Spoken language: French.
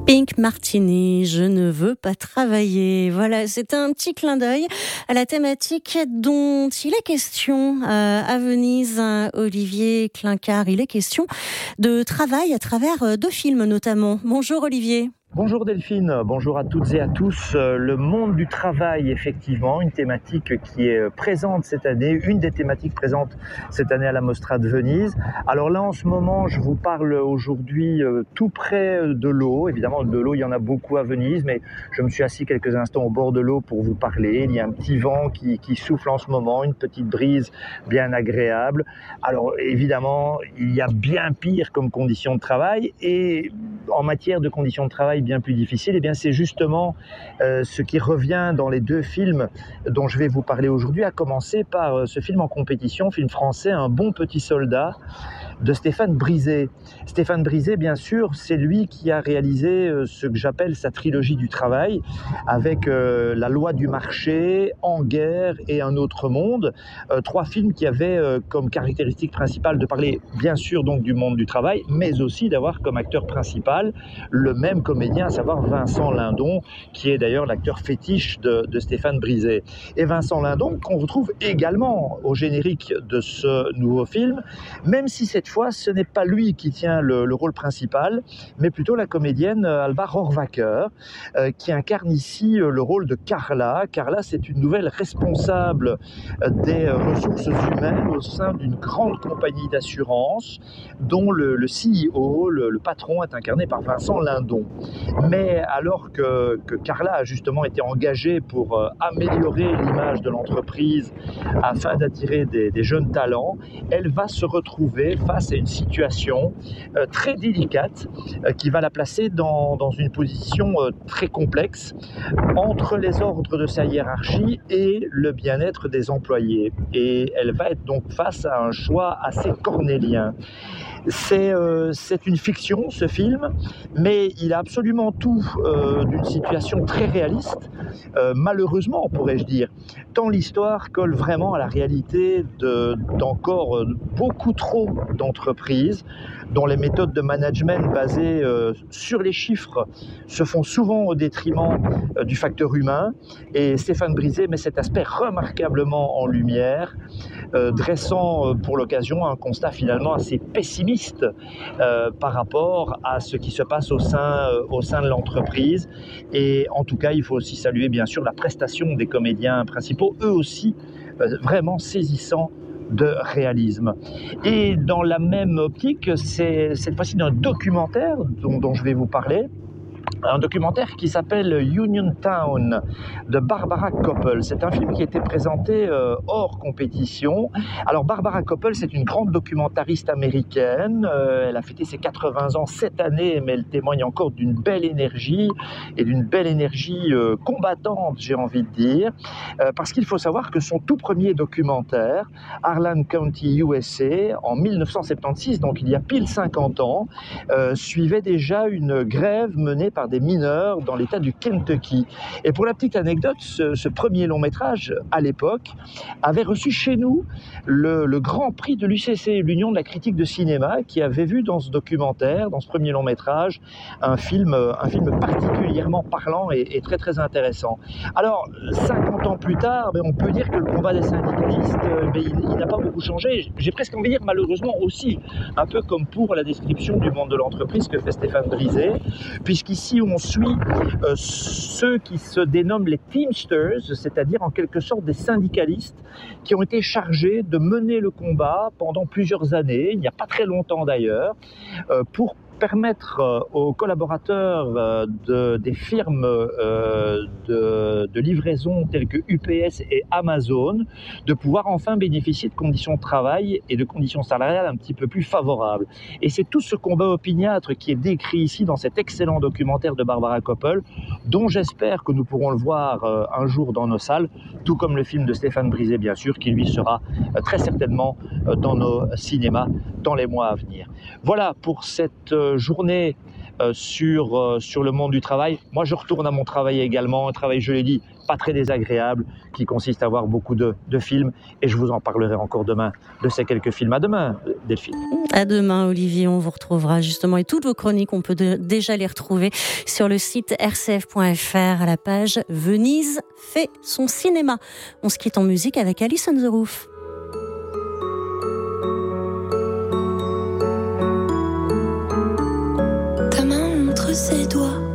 Pink Martini, je ne veux pas travailler. Voilà, c'est un petit clin d'œil à la thématique dont il est question à Venise. Olivier Clincard, il est question de travail à travers deux films notamment. Bonjour Olivier. Bonjour Delphine, bonjour à toutes et à tous. Le monde du travail, effectivement, une thématique qui est présente cette année, une des thématiques présentes cette année à la Mostra de Venise. Alors là, en ce moment, je vous parle aujourd'hui tout près de l'eau. Évidemment, de l'eau, il y en a beaucoup à Venise, mais je me suis assis quelques instants au bord de l'eau pour vous parler. Il y a un petit vent qui souffle en ce moment, une petite brise bien agréable. Alors évidemment, il y a bien pire comme conditions de travail, et en matière de conditions de travail bien plus difficile, et bien c'est justement ce qui revient dans les deux films dont je vais vous parler aujourd'hui, à commencer par ce film en compétition, film français, Un bon petit soldat, de Stéphane Brisé. Stéphane Brisé, bien sûr, c'est lui qui a réalisé ce que j'appelle sa trilogie du travail, avec La loi du marché, En guerre et Un autre monde. Trois films qui avaient comme caractéristique principale de parler, bien sûr, donc du monde du travail, mais aussi d'avoir comme acteur principal le même comédien, à savoir Vincent Lindon, qui est d'ailleurs l'acteur fétiche de Stéphane Brisé. Et Vincent Lindon, qu'on retrouve également au générique de ce nouveau film, même si cette fois, ce n'est pas lui qui tient le rôle principal, mais plutôt la comédienne Alba Rohrwacher, qui incarne ici le rôle de Carla. Carla, c'est une nouvelle responsable des ressources humaines au sein d'une grande compagnie d'assurance, dont le CEO, le patron, est incarné par Vincent Lindon. Mais alors que Carla a justement été engagée pour améliorer l'image de l'entreprise afin d'attirer des jeunes talents, elle va se retrouver face à une situation très délicate qui va la placer dans une position très complexe entre les ordres de sa hiérarchie et le bien-être des employés. Et elle va être donc face à un choix assez cornélien. C'est une fiction, ce film, mais il a absolument tout d'une situation très réaliste, malheureusement, pourrais-je dire, tant l'histoire colle vraiment à la réalité d'encore beaucoup trop d'entreprises dont les méthodes de management basées sur les chiffres se font souvent au détriment du facteur humain. Et Stéphane Brisé met cet aspect remarquablement en lumière, dressant pour l'occasion un constat finalement assez pessimiste par rapport à ce qui se passe au sein de l'entreprise. Et en tout cas, il faut aussi saluer bien sûr la prestation des comédiens principaux, eux aussi vraiment saisissants de réalisme. Et dans la même optique, c'est cette fois-ci d'un documentaire dont je vais vous parler. Un documentaire qui s'appelle Union Town de Barbara Koppel. C'est un film qui a été présenté hors compétition. Alors Barbara Koppel, c'est une grande documentariste américaine. Elle a fêté ses 80 ans cette année, mais elle témoigne encore d'une belle énergie et d'une belle énergie combattante, j'ai envie de dire. Parce qu'il faut savoir que son tout premier documentaire, Harlan County, USA, en 1976, donc il y a pile 50 ans, suivait déjà une grève menée par des mineurs dans l'état du Kentucky. Et pour la petite anecdote, ce premier long métrage, à l'époque, avait reçu chez nous le grand prix de l'UCC, l'Union de la critique de cinéma, qui avait vu dans ce documentaire, dans ce premier long métrage, un film particulièrement parlant et très très intéressant. Alors, 50 ans plus tard, on peut dire que le combat des syndicalistes, il n'a pas beaucoup changé. J'ai presque envie de dire malheureusement aussi, un peu comme pour la description du monde de l'entreprise que fait Stéphane Brisé, puisqu'ici on suit ceux qui se dénomment les Teamsters, c'est-à-dire en quelque sorte des syndicalistes qui ont été chargés de mener le combat pendant plusieurs années, il n'y a pas très longtemps d'ailleurs, pour permettre aux collaborateurs des firmes de livraison telles que UPS et Amazon de pouvoir enfin bénéficier de conditions de travail et de conditions salariales un petit peu plus favorables. Et c'est tout ce combat opiniâtre qui est décrit ici dans cet excellent documentaire de Barbara Koppel, dont j'espère que nous pourrons le voir un jour dans nos salles, tout comme le film de Stéphane Brisé, bien sûr, qui lui sera très certainement dans nos cinémas dans les mois à venir. Voilà pour cette journée sur le monde du travail. Moi, je retourne à mon travail également, un travail, je l'ai dit, pas très désagréable, qui consiste à voir beaucoup de films. Et je vous en parlerai encore demain de ces quelques films. À demain, Delphine. À demain, Olivier. On vous retrouvera justement. Et toutes vos chroniques, on peut déjà les retrouver sur le site rcf.fr à la page Venise fait son cinéma. On se quitte en musique avec Alice on the Roof. Ta main entre ses doigts.